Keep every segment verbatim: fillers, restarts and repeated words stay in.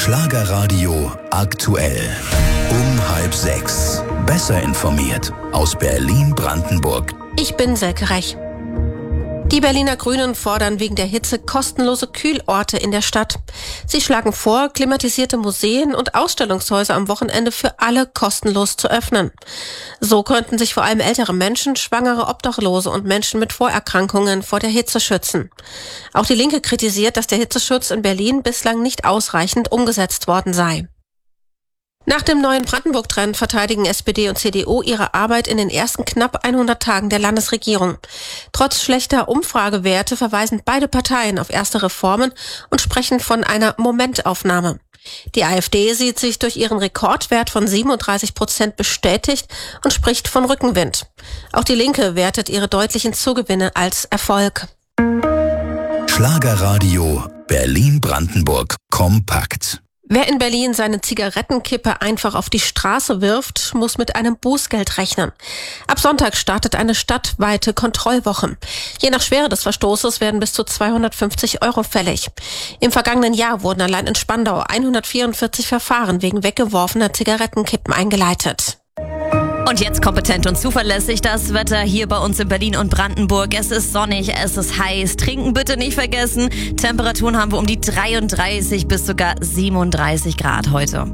Schlagerradio aktuell. Um halb sechs. Besser informiert aus Berlin-Brandenburg. Ich bin Selke Rech. Die Berliner Grünen fordern wegen der Hitze kostenlose Kühlorte in der Stadt. Sie schlagen vor, klimatisierte Museen und Ausstellungshäuser am Wochenende für alle kostenlos zu öffnen. So könnten sich vor allem ältere Menschen, schwangere Obdachlose und Menschen mit Vorerkrankungen vor der Hitze schützen. Auch die Linke kritisiert, dass der Hitzeschutz in Berlin bislang nicht ausreichend umgesetzt worden sei. Nach dem neuen Brandenburg-Trend verteidigen S P D und C D U ihre Arbeit in den ersten knapp hundert Tagen der Landesregierung. Trotz schlechter Umfragewerte verweisen beide Parteien auf erste Reformen und sprechen von einer Momentaufnahme. Die AfD sieht sich durch ihren Rekordwert von siebenunddreißig Prozent bestätigt und spricht von Rückenwind. Auch die Linke wertet ihre deutlichen Zugewinne als Erfolg. Schlagerradio Berlin-Brandenburg kompakt. Wer in Berlin seine Zigarettenkippe einfach auf die Straße wirft, muss mit einem Bußgeld rechnen. Ab Sonntag startet eine stadtweite Kontrollwoche. Je nach Schwere des Verstoßes werden bis zu zweihundertfünfzig Euro fällig. Im vergangenen Jahr wurden allein in Spandau hundertvierundvierzig Verfahren wegen weggeworfener Zigarettenkippen eingeleitet. Und jetzt kompetent und zuverlässig das Wetter hier bei uns in Berlin und Brandenburg. Es ist sonnig, es ist heiß. Trinken bitte nicht vergessen. Temperaturen haben wir um die dreiunddreißig bis sogar siebenunddreißig Grad heute.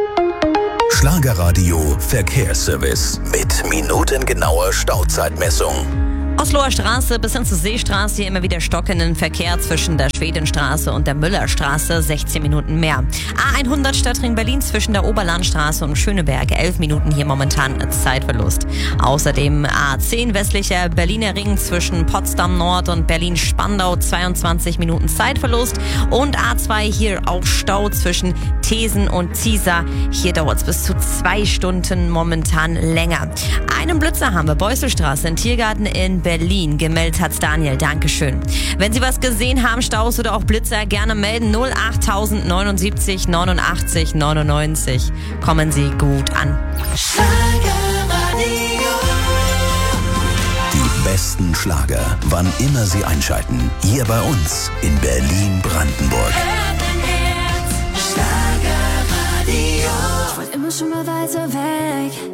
Schlagerradio Verkehrsservice mit minutengenauer Stauzeitmessung. Osloer Straße bis hin zur Seestraße, hier immer wieder stockenden Verkehr zwischen der Schwedenstraße und der Müllerstraße, sechzehn Minuten mehr. A hundert Stadtring Berlin zwischen der Oberlandstraße und Schöneberg, elf Minuten hier momentan Zeitverlust. Außerdem A zehn westlicher Berliner Ring zwischen Potsdam Nord und Berlin-Spandau, zweiundzwanzig Minuten Zeitverlust. Und A zwei hier auch Stau zwischen Thesen und Ziesar. Hier dauert es bis zu zwei Stunden momentan länger. Einen Blitzer haben wir, Beusselstraße, im Tiergarten in Berlin. Gemeldet hat's Daniel, Dankeschön. Wenn Sie was gesehen haben, Staus oder auch Blitzer, gerne melden. null acht neunundsiebzig neunundachtzig neunundneunzig. Kommen Sie gut an. Die besten Schlager, wann immer Sie einschalten. Hier bei uns in Berlin-Brandenburg. Ich wollte immer schon mal weiter weg.